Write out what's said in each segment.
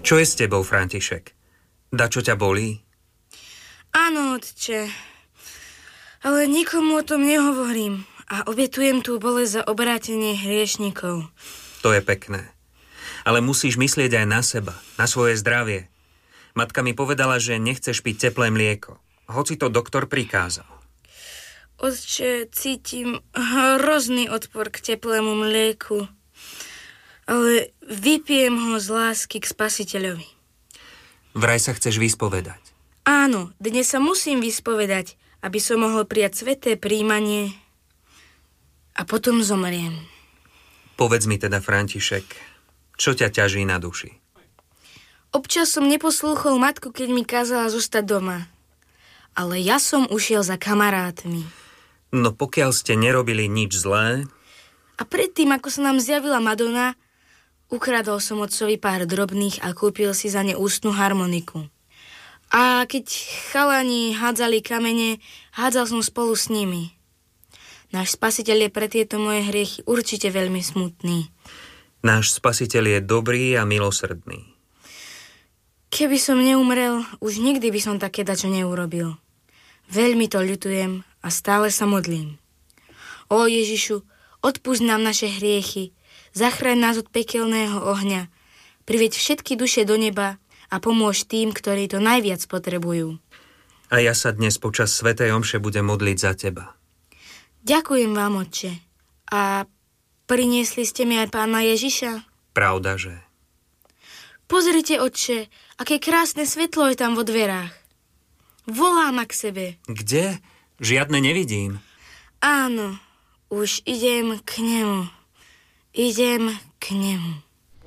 Čo je s tebou, František? Dačo ťa bolí? Áno, otče. Ale nikomu o tom nehovorím a obetujem tú bolesť za obrátenie hriešnikov. To je pekné. Ale musíš myslieť aj na seba, na svoje zdravie. Matka mi povedala, že nechceš piť teplé mlieko, hoci to doktor prikázal. Otče, cítim hrozný odpor k teplému mlieku, ale vypijem ho z lásky k Spasiteľovi. Vraj sa chceš vyspovedať. Áno, dnes sa musím vyspovedať, aby som mohol prijať sväté príjmanie a potom zomriem. Povedz mi teda, František, čo ťa ťaží na duši? Občas som neposlúchol matku, keď mi kázala zostať doma. Ale ja som ušiel za kamarátmi. No pokiaľ ste nerobili nič zlé... A predtým, ako sa nám zjavila Madonna, ukradol som otcovi pár drobných a kúpil si za ne ústnu harmoniku. A keď chalani hádzali kamene, hádzal som spolu s nimi. Náš Spasiteľ je pre tieto moje hriechy určite veľmi smutný. Náš Spasiteľ je dobrý a milosrdný. Keby som neumrel, už nikdy by som také dačo neurobil. Veľmi to ľutujem a stále sa modlím. Ó Ježišu, odpusť nám naše hriechy, zachráň nás od pekelného ohňa, priveď všetky duše do neba a pomôž tým, ktorí to najviac potrebujú. A ja sa dnes počas svätej omše budem modliť za teba. Ďakujem vám, otče. A priniesli ste mi aj pána Ježiša? Pravda, že? Pozrite, otče, aké krásne svetlo je tam vo dverách. Volá ma k sebe. Kde? Žiadne nevidím. Áno, už idem k nemu. Idem k nemu.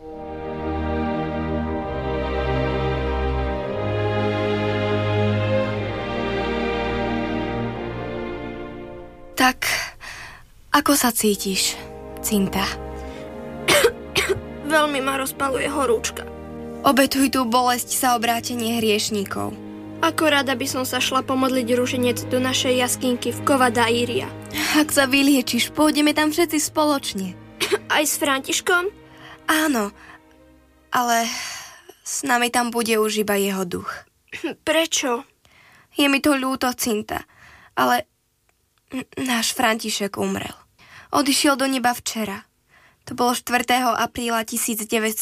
Tak, ako sa cítiš, Cinta? Veľmi ma rozpaluje horúčka. Obetuj tú bolesť za obrátenie hriešníkov. Ako rada by som sa šla pomodliť ruženec do našej jaskinky v Cova d'Iria. Ak sa vyliečiš, pôjdeme tam všetci spoločne. Aj s Františkom? Áno, ale s nami tam bude už iba jeho duch. Prečo? Je mi to ľúto, Cinta, ale náš František umrel. Odišiel do neba včera. To bolo 4. apríla 1919.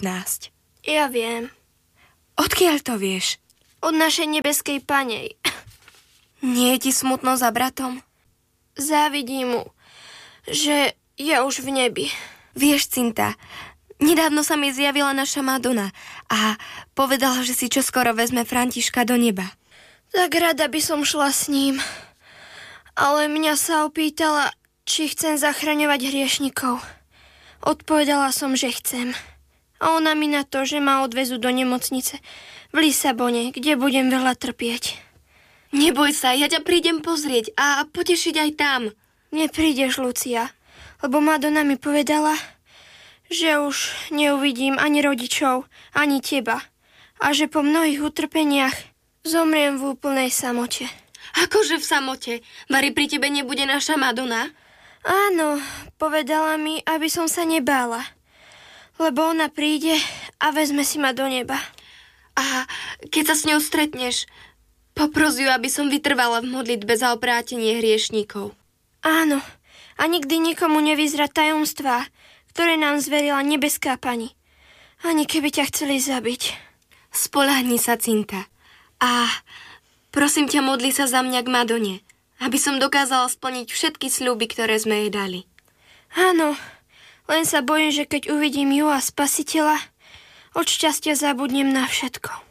Ja viem. Odkiaľ to vieš? Od našej nebeskej panej. Nie je ti smutno za bratom? Závidím mu, že je už v nebi. Vieš, Cinta, nedávno sa mi zjavila naša Madonna a povedala, že si čoskoro vezme Františka do neba. Tak rada by som šla s ním. Ale mňa sa opýtala, či chcem zachraňovať hriešnikov. Odpovedala som, že chcem. A ona mi na to, že ma odvezú do nemocnice v Lisabone, kde budem veľa trpieť. Neboj sa, ja ťa prídem pozrieť a potešiť aj tam. Neprídeš, Lucia, lebo Madonna mi povedala, že už neuvidím ani rodičov, ani teba a že po mnohých utrpeniach zomriem v úplnej samote. Akože v samote? Vari pri tebe nebude naša Madonna? Áno, povedala mi, aby som sa nebála, lebo ona príde a vezme si ma do neba. A keď sa s ňou stretneš, popros ju, aby som vytrvala v modlitbe za obrátenie hriešníkov. Áno, a nikdy nikomu nevyzra tajomstvá, ktoré nám zverila nebeská pani. Ani keby ťa chceli zabiť. Spoľahni sa, Cinta. A prosím ťa, modli sa za mňa k Madone, aby som dokázala splniť všetky sľuby, ktoré sme jej dali. Áno, len sa bojím, že keď uvidím ju a Spasiteľa, od šťastia zabudnem na všetko.